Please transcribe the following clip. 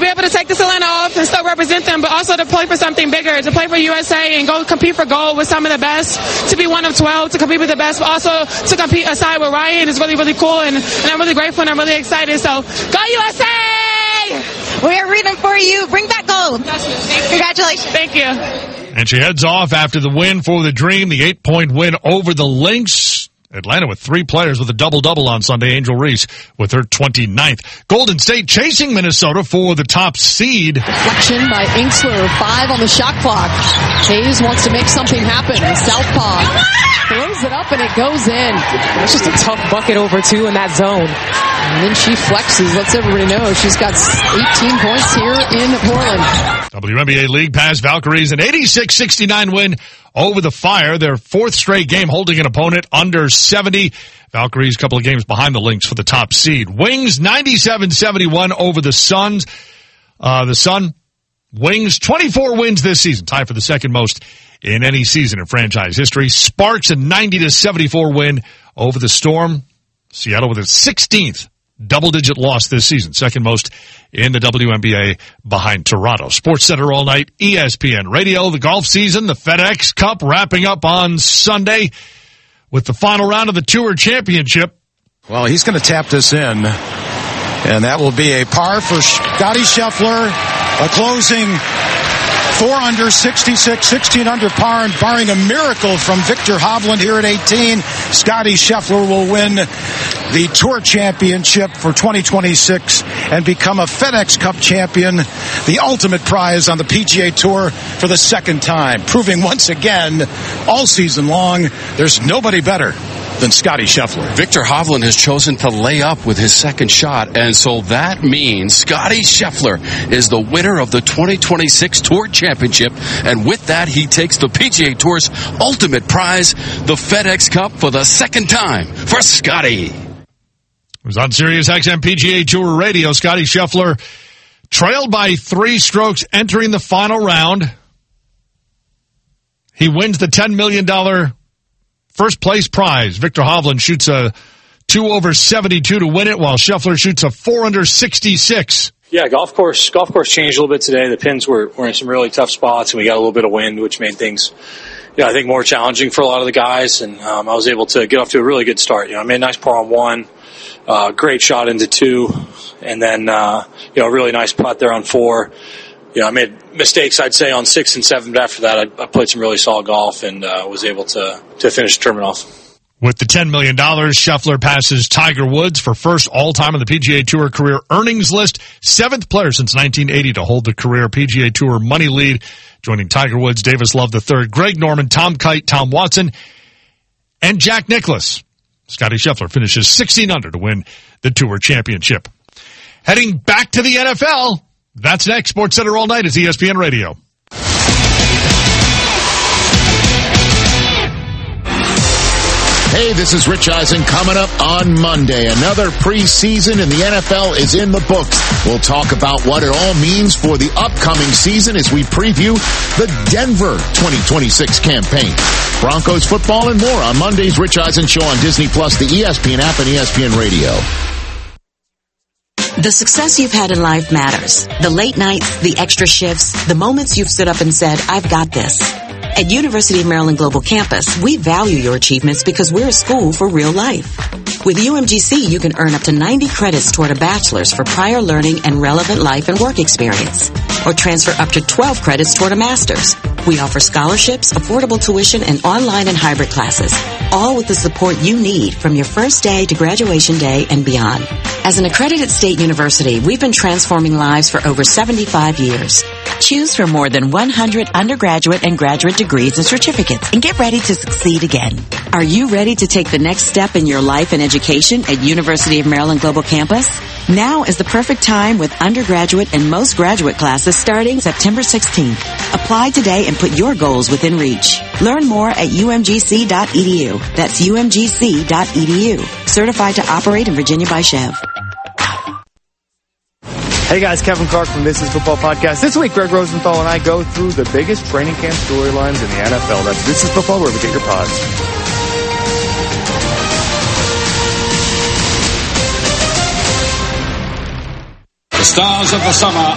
able to take this Atlanta off and still represent them, but also to play for something bigger, to play for USA and go compete for gold with some of the best, to be one of 12, to compete with the best, but also to compete aside with Ryan is really, really cool, and I'm really grateful and I'm really excited. So, go USA! We are rooting for you. Bring back gold. Congratulations. Thank you. And she heads off after the win for the Dream, the 8-point win over the Lynx. Atlanta with 3 players with a double-double on Sunday. Angel Reese with her 29th. Golden State chasing Minnesota for the top seed. Deflection by Inksler, 5 on the shot clock. Hayes wants to make something happen. Southpaw throws it up and it goes in. It's just a tough bucket over 2 in that zone. And then she flexes, lets everybody know she's got 18 points here in Portland. WNBA League Pass Valkyries, an 86-69 win over the Fire. Their 4th straight game holding an opponent under 70. Valkyries a couple of games behind the Lynx for the top seed. Wings 97-71 over the Suns. Wings 24 wins this season, tied for the second most in any season in franchise history. Sparks a 90-74 win over the Storm. Seattle with its 16th double-digit loss this season, second most in the WNBA behind Toronto. Sports Center all night, ESPN Radio, the golf season, the FedEx Cup wrapping up on Sunday with the final round of the Tour Championship. Well, he's going to tap this in, and that will be a par for Scottie Scheffler, a closing 4 under, 66, 16 under par, and barring a miracle from Victor Hovland here at 18, Scottie Scheffler will win the Tour Championship for 2026 and become a FedEx Cup champion, the ultimate prize on the PGA Tour for the second time, proving once again all season long there's nobody better than Scottie Scheffler. Victor Hovland has chosen to lay up with his second shot, and so that means Scottie Scheffler is the winner of the 2026 Tour Championship, and with that, he takes the PGA Tour's ultimate prize, the FedEx Cup, for the second time for Scottie. It was on Sirius XM PGA Tour Radio. Scottie Scheffler trailed by 3 strokes entering the final round. He wins the $10 million first place prize. Victor Hovland shoots a 2 over 72 to win it, while Scheffler shoots a 4 under 66. Yeah, golf course changed a little bit today. The pins were in some really tough spots, and we got a little bit of wind, which made things, I think more challenging for a lot of the guys. And I was able to get off to a really good start. I made a nice par on 1, great shot into 2, and then a really nice putt there on 4. I made mistakes, I'd say, on 6 and 7, but after that, I played some really solid golf and was able to finish the tournament off. With the $10 million, Scheffler passes Tiger Woods for first all-time on the PGA Tour career earnings list. 7th player since 1980 to hold the career PGA Tour money lead, joining Tiger Woods, Davis Love III, Greg Norman, Tom Kite, Tom Watson, and Jack Nicklaus. Scottie Scheffler finishes 16 under to win the Tour Championship. Heading back to the NFL, that's next. Sports Center all night is ESPN Radio. Hey, this is Rich Eisen coming up on Monday. Another preseason in the NFL is in the books. We'll talk about what it all means for the upcoming season as we preview the Denver 2026 campaign. Broncos football and more on Monday's Rich Eisen Show on Disney+, the ESPN app, and ESPN Radio. The success you've had in life matters. The late nights, the extra shifts, the moments you've stood up and said, I've got this. At University of Maryland Global Campus, we value your achievements because we're a school for real life. With UMGC, you can earn up to 90 credits toward a bachelor's for prior learning and relevant life and work experience, or transfer up to 12 credits toward a master's. We offer scholarships, affordable tuition, and online and hybrid classes, all with the support you need from your first day to graduation day and beyond. As an accredited state university, we've been transforming lives for over 75 years. Choose from more than 100 undergraduate and graduate degrees and certificates and get ready to succeed again. Are you ready to take the next step in your life and education at University of Maryland Global Campus? Now is the perfect time with undergraduate and most graduate classes starting September 16th. Apply today and put your goals within reach. Learn more at umgc.edu. That's umgc.edu. Certified to operate in Virginia by Chev. Hey guys, Kevin Clark from This Is Football Podcast. This week, Greg Rosenthal and I go through the biggest training camp storylines in the NFL. That's This Is Football, where we get your pods. The stars of the summer